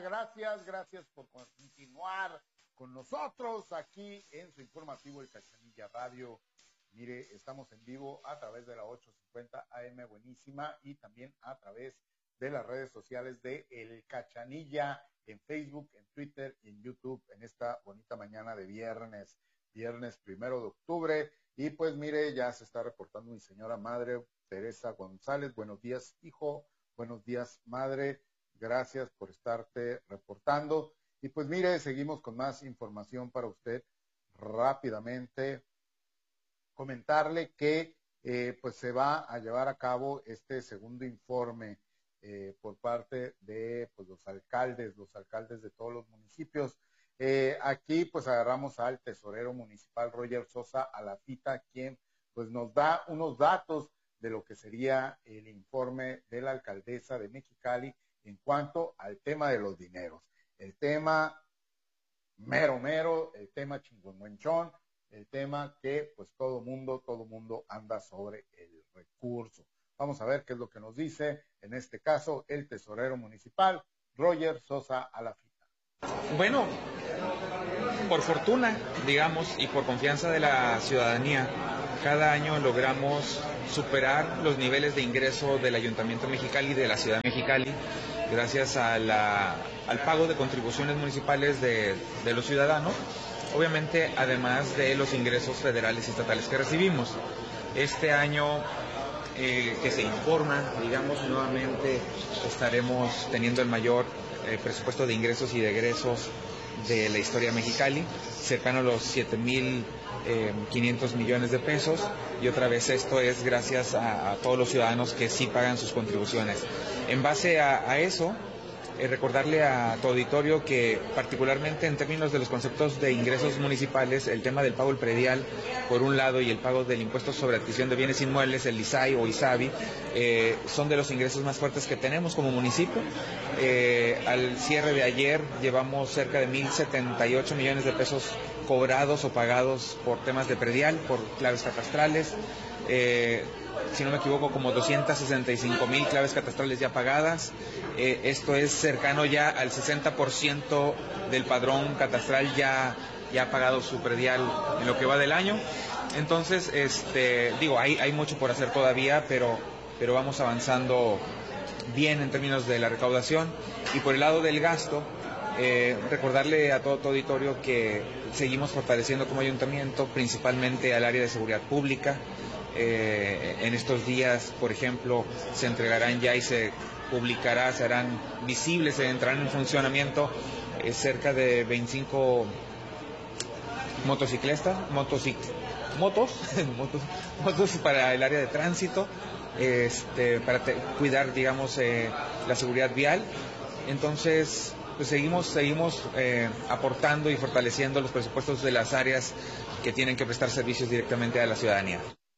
gracias por continuar con nosotros aquí en su informativo El Cachanilla Radio. Mire, estamos en vivo a través de la 850 AM Buenísima y también a través de las redes sociales de El Cachanilla en Facebook, en Twitter y en YouTube en esta bonita mañana de viernes 1 de octubre. Y pues mire, ya se está reportando mi señora madre, Teresa González. Buenos días, hijo. Buenos días, madre. Gracias por estarte reportando. Y pues mire, seguimos con más información para usted rápidamente. Comentarle que pues se va a llevar a cabo este segundo informe por parte de pues, los alcaldes de todos los municipios. Aquí pues agarramos al tesorero municipal Roger Sosa Alafita, quien pues nos da unos datos de lo que sería el informe de la alcaldesa de Mexicali en cuanto al tema de los dineros. El tema mero, el tema chingonguenchón, el tema que pues todo mundo anda sobre el recurso. Vamos a ver qué es lo que nos dice, en este caso, el tesorero municipal, Roger Sosa Alafita. Bueno, por fortuna, digamos, y por confianza de la ciudadanía, cada año logramos superar los niveles de ingreso del Ayuntamiento de Mexicali y de la Ciudad de Mexicali, gracias al pago de contribuciones municipales de los ciudadanos, obviamente además de los ingresos federales y estatales que recibimos. Este año que se informa, digamos, nuevamente estaremos teniendo el mayor presupuesto de ingresos y de egresos de la historia de Mexicali, cercano a los 7,500 millones de pesos, y otra vez esto es gracias a todos los ciudadanos que sí pagan sus contribuciones. En base a eso, recordarle a tu auditorio que particularmente en términos de los conceptos de ingresos municipales, el tema del pago del predial por un lado y el pago del impuesto sobre adquisición de bienes inmuebles, el ISAI o ISABI, son de los ingresos más fuertes que tenemos como municipio. Al cierre de ayer llevamos cerca de 1,078 millones de pesos cobrados o pagados por temas de predial, por claves catastrales. Si no me equivoco, como 265,000 claves catastrales ya pagadas. Esto es cercano ya al 60% del padrón catastral ya ha pagado su predial en lo que va del año. Entonces, hay mucho por hacer todavía, pero vamos avanzando bien en términos de la recaudación. Y por el lado del gasto, recordarle a todo tu auditorio que seguimos fortaleciendo como ayuntamiento, principalmente al área de seguridad pública. En estos días, por ejemplo, se entregarán ya y se publicará, se harán visibles, se entrarán en funcionamiento cerca de 25 motos para el área de tránsito, para cuidar, digamos, la seguridad vial. Entonces, pues seguimos aportando y fortaleciendo los presupuestos de las áreas que tienen que prestar servicios directamente a la ciudadanía.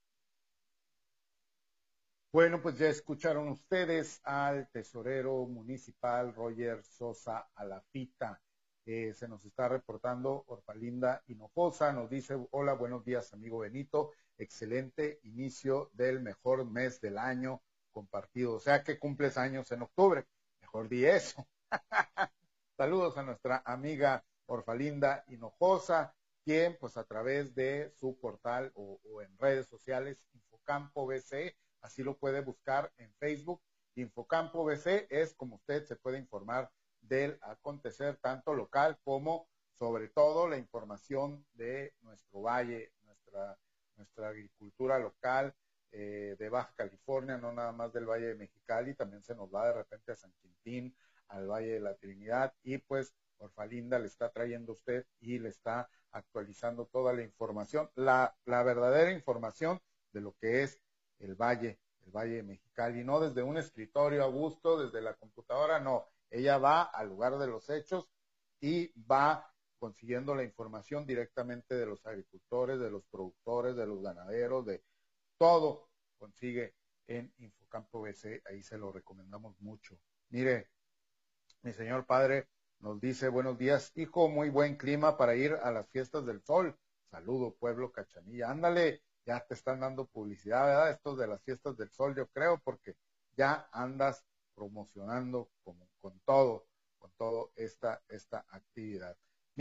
Bueno, pues ya escucharon ustedes al tesorero municipal Roger Sosa Alafita. Se nos está reportando Orfalinda Hinojosa, nos dice: hola, buenos días, amigo Benito, excelente inicio del mejor mes del año compartido. O sea que cumples años en octubre, mejor di eso. Saludos a nuestra amiga Orfalinda Hinojosa, quien pues a través de su portal o en redes sociales, Infocampo BC, así lo puede buscar en Facebook. Infocampo BC es como usted se puede informar del acontecer tanto local como sobre todo la información de nuestro valle, nuestra agricultura local de Baja California, no nada más del Valle de Mexicali, también se nos va de repente a San Quintín, al Valle de la Trinidad, y pues Orfalinda le está trayendo a usted y le está actualizando toda la información, la verdadera información de lo que es el Valle de Mexicali, no desde un escritorio a gusto, desde la computadora, no. Ella va al lugar de los hechos y va consiguiendo la información directamente de los agricultores, de los productores, de los ganaderos, de todo consigue en Infocampo BC, ahí se lo recomendamos mucho. Mire, mi señor padre nos dice: buenos días, hijo, muy buen clima para ir a las fiestas del sol. Saludo, pueblo Cachanilla. Ándale, ya te están dando publicidad, ¿verdad? Estos de las fiestas del sol, yo creo, porque ya andas promocionando con todo. con toda esta actividad.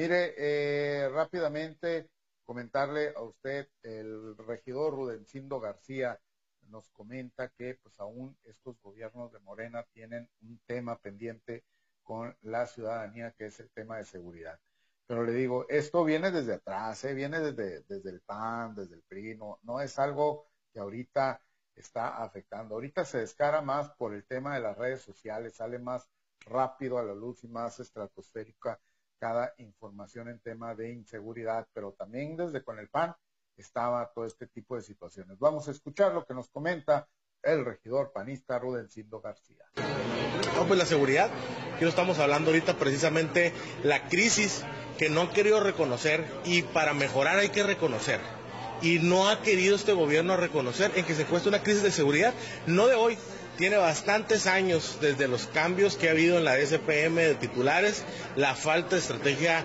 Mire, rápidamente comentarle a usted, el regidor Rudencindo García nos comenta que pues aún estos gobiernos de Morena tienen un tema pendiente con la ciudadanía, que es el tema de seguridad. Pero le digo, esto viene desde atrás, viene desde el PAN, desde el PRI, no es algo que ahorita está afectando. Ahorita se descara más por el tema de las redes sociales, sale más rápido a la luz y más estratosférica cada información en tema de inseguridad, pero también desde con el PAN estaba todo este tipo de situaciones. Vamos a escuchar lo que nos comenta el regidor panista Rudencindo García. No, pues la seguridad, que estamos hablando ahorita precisamente, la crisis que no han querido reconocer, y para mejorar hay que reconocer. Y no ha querido este gobierno reconocer en que se encuentra una crisis de seguridad, no de hoy, tiene bastantes años desde los cambios que ha habido en la SPM de titulares, la falta de estrategia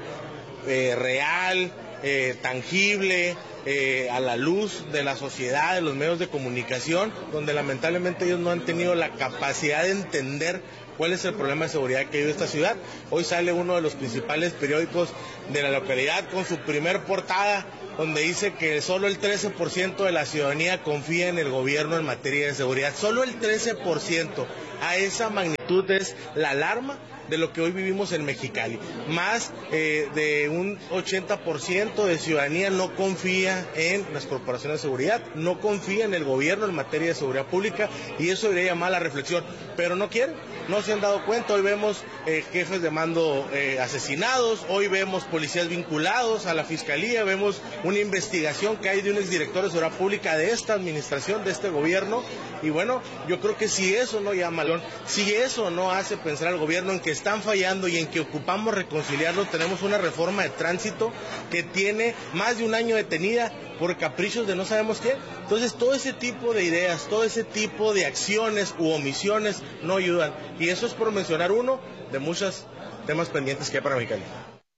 real, tangible, a la luz de la sociedad, de los medios de comunicación, donde lamentablemente ellos no han tenido la capacidad de entender cuál es el problema de seguridad que vive esta ciudad. Hoy sale uno de los principales periódicos de la localidad con su primer portada, donde dice que solo el 13% de la ciudadanía confía en el gobierno en materia de seguridad. Solo el 13%. A esa magnitud es la alarma de lo que hoy vivimos en Mexicali. Más de un 80% de ciudadanía no confía en las corporaciones de seguridad, no confía en el gobierno en materia de seguridad pública, y eso debería llamar a la reflexión. Pero no quieren, no se han dado cuenta. Hoy vemos jefes de mando asesinados, hoy vemos policías vinculados a la fiscalía, vemos una investigación que hay de un exdirector de seguridad pública de esta administración, de este gobierno, y bueno, yo creo que si eso no llama, si eso no hace pensar al gobierno en que están fallando y en que ocupamos reconciliarlo, tenemos una reforma de tránsito que tiene más de un año detenida por caprichos de no sabemos qué. Entonces todo ese tipo de ideas, todo ese tipo de acciones u omisiones no ayudan, y eso es por mencionar uno de muchos temas pendientes que hay para Mexicali.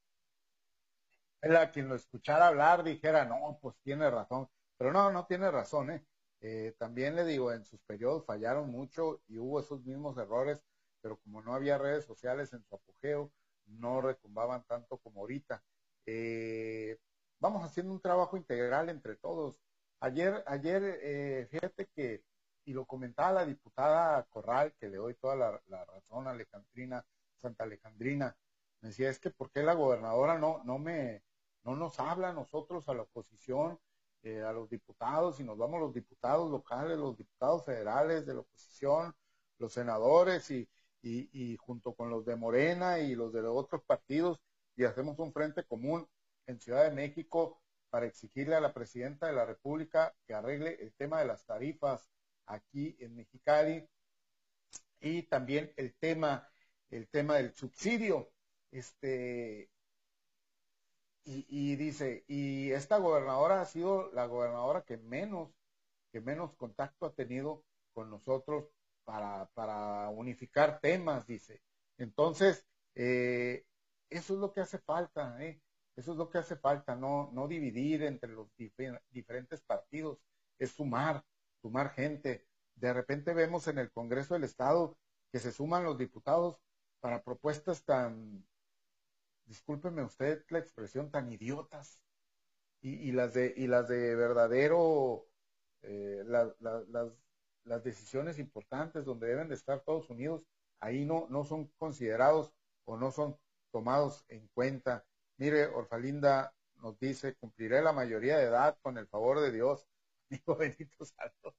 A quien lo escuchara hablar dijera, no, pues tiene razón, pero no tiene razón, también le digo, en sus periodos fallaron mucho y hubo esos mismos errores, pero como no había redes sociales en su apogeo, no retumbaban tanto como ahorita. Vamos haciendo un trabajo integral entre todos. Ayer, fíjate que, y lo comentaba la diputada Corral, que le doy toda la razón a Alejandrina, Santa Alejandrina, me decía, es que ¿por qué la gobernadora no nos habla a nosotros, a la oposición, a los diputados, y nos vamos los diputados locales, los diputados federales de la oposición, los senadores, y junto con los de Morena y los de los otros partidos, y hacemos un frente común en Ciudad de México para exigirle a la presidenta de la República que arregle el tema de las tarifas aquí en Mexicali, y también el tema del subsidio, y dice, y esta gobernadora ha sido la gobernadora que menos contacto ha tenido con nosotros para unificar temas, dice. Entonces, eso es lo que hace falta, eso es lo que hace falta, no dividir entre los diferentes partidos, es sumar gente. De repente vemos en el Congreso del Estado que se suman los diputados para propuestas tan, discúlpeme usted la expresión, tan idiotas, y las de verdadero, las decisiones importantes donde deben de estar todos unidos, ahí no son considerados o no son tomados en cuenta. Mire, Orfalinda nos dice, cumpliré la mayoría de edad con el favor de Dios, amigo Benito Salto.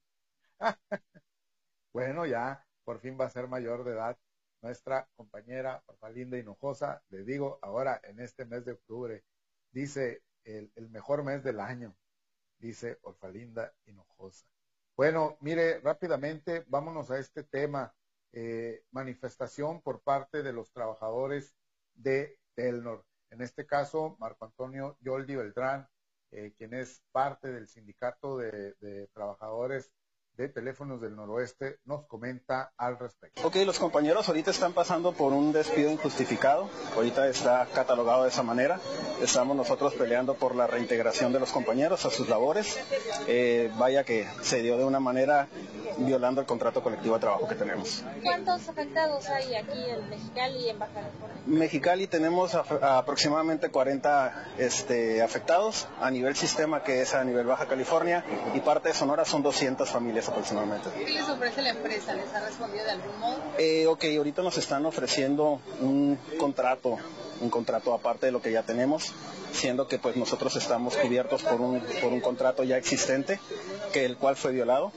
Bueno, ya por fin va a ser mayor de edad nuestra compañera Orfalinda Hinojosa. Le digo ahora en este mes de octubre, dice el mejor mes del año, dice Orfalinda Hinojosa. Bueno, mire, rápidamente vámonos a este tema, manifestación por parte de los trabajadores de Telnor. En este caso, Marco Antonio Yoldi Beltrán, quien es parte del sindicato de trabajadores de Teléfonos del Noroeste nos comenta al respecto. Ok, los compañeros ahorita están pasando por un despido injustificado, ahorita está catalogado de esa manera, estamos nosotros peleando por la reintegración de los compañeros a sus labores, vaya que se dio de una manera violando el contrato colectivo de trabajo que tenemos. ¿Cuántos afectados hay aquí en Mexicali y en Baja California? Mexicali tenemos aproximadamente 40 afectados, a nivel sistema que es a nivel Baja California, y parte de Sonora son 200 familias aproximadamente. ¿Qué les ofrece la empresa? ¿Les ha respondido de algún modo? Ok, ahorita nos están ofreciendo un contrato aparte de lo que ya tenemos, siendo que pues nosotros estamos cubiertos por un contrato ya existente, que el cual fue violado.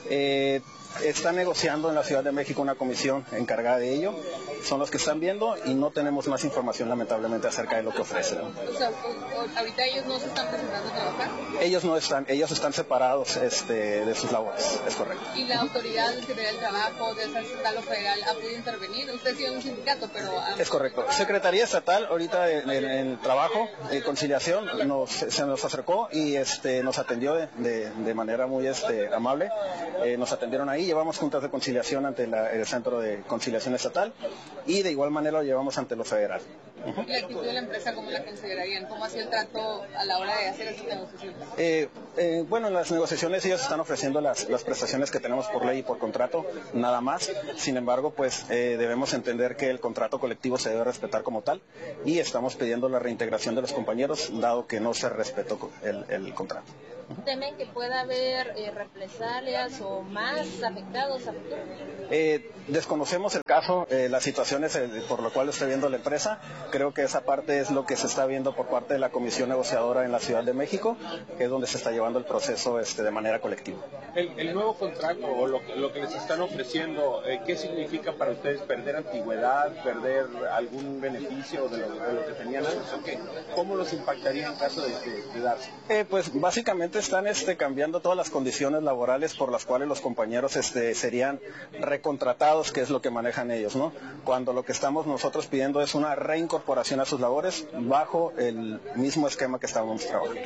Está negociando en la Ciudad de México una comisión encargada de ello, son los que están viendo y no tenemos más información lamentablemente acerca de lo que ofrecen. O sea, ahorita ellos no se están presentando a trabajar. Ellos están separados de sus labores, es correcto. ¿Y la autoridad del Secretaría del Trabajo, del Estatal o Federal ha podido intervenir? Usted sí es un sindicato, pero... Es correcto. Secretaría Estatal, ahorita en el trabajo, conciliación, se nos acercó y nos atendió de manera muy amable. Nos atendieron ahí, llevamos juntas de conciliación ante el Centro de Conciliación Estatal y de igual manera lo llevamos ante lo federal. ¿Y la actitud de la empresa cómo la considerarían? ¿Cómo ha sido el trato a la hora de hacer estas negociaciones? Bueno, en las negociaciones ellos están ofreciendo las prestaciones que tenemos por ley y por contrato, nada más. Sin embargo, pues debemos entender que el contrato colectivo se debe respetar como tal y estamos pidiendo la reintegración de los compañeros, dado que no se respetó el contrato. ¿Temen que pueda haber represalias o más afectados a futuro? Desconocemos el caso, las situaciones por lo cual lo está viendo la empresa. Creo que esa parte es lo que se está viendo por parte de la Comisión Negociadora en la Ciudad de México, que es donde se está llevando el proceso de manera colectiva. El nuevo contrato o lo que les están ofreciendo, ¿qué significa para ustedes? ¿Perder antigüedad, perder algún beneficio de lo que tenían antes o qué? ¿Cómo los impactaría en caso de darse? Pues básicamente están cambiando todas las condiciones laborales por las cuales los compañeros serían recontratados, que es lo que manejan ellos, ¿no? Cuando lo que estamos nosotros pidiendo es una reincorporación a sus labores bajo el mismo esquema que estábamos trabajando.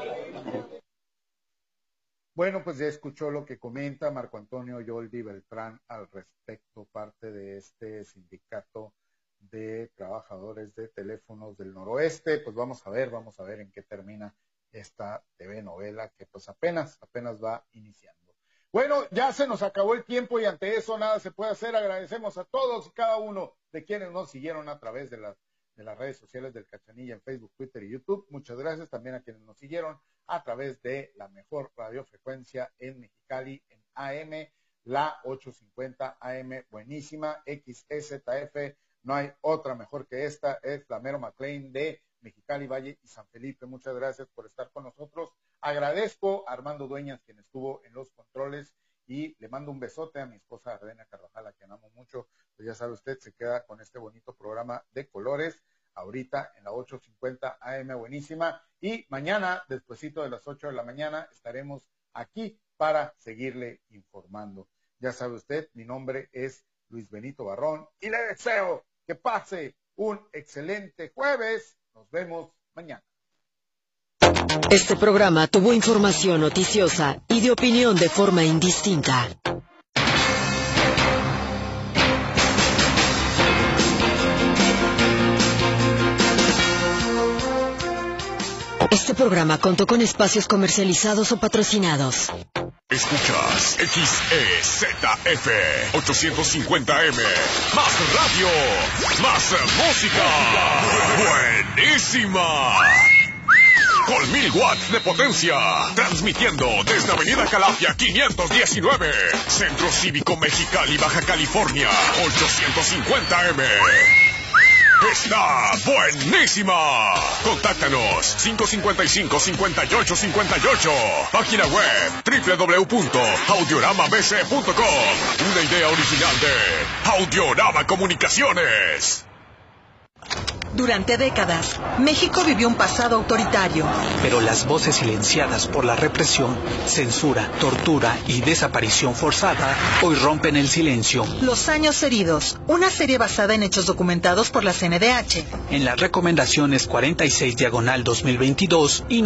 Bueno, pues ya escuchó lo que comenta Marco Antonio Yoldi Beltrán al respecto, parte de este sindicato de trabajadores de Teléfonos del Noroeste. Pues vamos a ver en qué termina esta TV novela que pues apenas va iniciando. Bueno, ya se nos acabó el tiempo y ante eso nada se puede hacer. Agradecemos a todos y cada uno de quienes nos siguieron a través de las redes sociales del Cachanilla en Facebook, Twitter y YouTube. Muchas gracias también a quienes nos siguieron a través de la mejor radiofrecuencia en Mexicali, en AM, la 850 AM, buenísima, XEZF, no hay otra mejor que esta, es la Mero McLean de Mexicali, Valle y San Felipe. Muchas gracias por estar con nosotros. Agradezco a Armando Dueñas, quien estuvo en los controles, y le mando un besote a mi esposa Ardena Carvajal, a quien amo mucho. Pues ya sabe usted, se queda con este bonito programa de colores, ahorita en la 850 AM, buenísima. Y mañana, despuesito de las 8 de la mañana, estaremos aquí para seguirle informando. Ya sabe usted, mi nombre es Luis Benito Barrón y le deseo que pase un excelente jueves. Nos vemos mañana. Este programa tuvo información noticiosa y de opinión de forma indistinta. Este programa contó con espacios comercializados o patrocinados. Escuchas XEZF 850M. Más radio, más música. Buenísima. Con 1000 watts de potencia. Transmitiendo desde Avenida Calafia 519. Centro Cívico Mexicali, Baja California. 850M. ¡Está buenísima! Contáctanos 555-5858. Página web www.audioramabc.com. Una idea original de Audiorama Comunicaciones. Durante décadas, México vivió un pasado autoritario. Pero las voces silenciadas por la represión, censura, tortura y desaparición forzada hoy rompen el silencio. Los años heridos, una serie basada en hechos documentados por la CNDH. En las recomendaciones 46/2022 y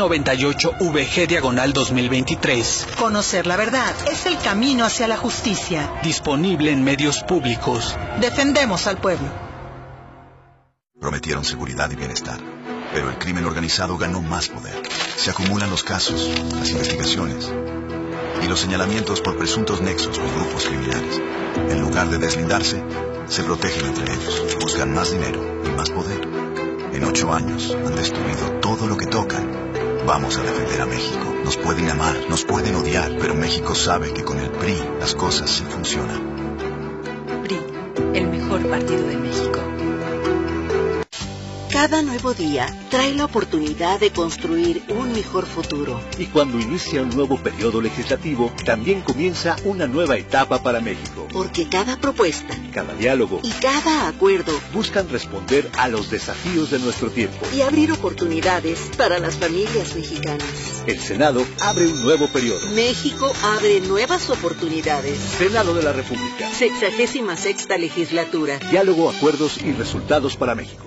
98/VG/2023. Conocer la verdad es el camino hacia la justicia. Disponible en medios públicos. Defendemos al pueblo. Prometieron seguridad y bienestar, pero el crimen organizado ganó más poder. Se acumulan los casos, las investigaciones y los señalamientos por presuntos nexos con grupos criminales. En lugar de deslindarse, se protegen entre ellos, buscan más dinero y más poder. En 8 años han destruido todo lo que tocan. Vamos a defender a México. Nos pueden amar, nos pueden odiar, pero México sabe que con el PRI las cosas sí funcionan. PRI, el mejor partido de México. Cada nuevo día trae la oportunidad de construir un mejor futuro. Y cuando inicia un nuevo periodo legislativo, también comienza una nueva etapa para México. Porque cada propuesta, cada diálogo y cada acuerdo buscan responder a los desafíos de nuestro tiempo y abrir oportunidades para las familias mexicanas. El Senado abre un nuevo periodo. México abre nuevas oportunidades. Senado de la República. 66ª legislatura. Diálogo, acuerdos y resultados para México.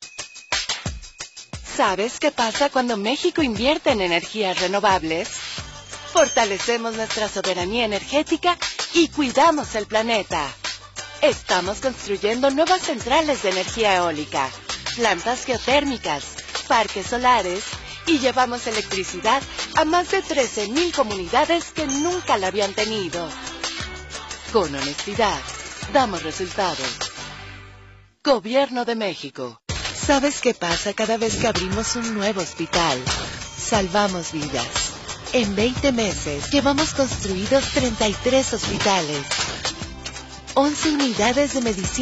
¿Sabes qué pasa cuando México invierte en energías renovables? Fortalecemos nuestra soberanía energética y cuidamos el planeta. Estamos construyendo nuevas centrales de energía eólica, plantas geotérmicas, parques solares y llevamos electricidad a más de 13,000 comunidades que nunca la habían tenido. Con honestidad, damos resultados. Gobierno de México. ¿Sabes qué pasa cada vez que abrimos un nuevo hospital? Salvamos vidas. En 20 meses llevamos construidos 33 hospitales, 11 unidades de medicina